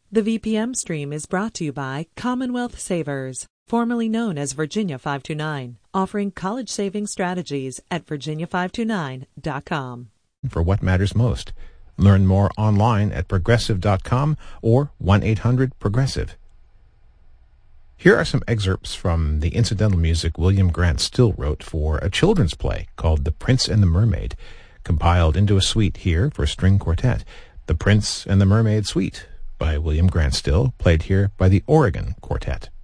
The VPM stream is brought to you by Commonwealth Savers, formerly known as Virginia 529, offering college saving strategies at virginia529.com. For what matters most. Learn more online at progressive.com or 1-800-PROGRESSIVE. Here are some excerpts from the incidental music William Grant Still wrote for a children's play called The Prince and the Mermaid, compiled into a suite here for string quartet, The Prince and the Mermaid Suite by William Grant Still, played here by the Oregon Quartet.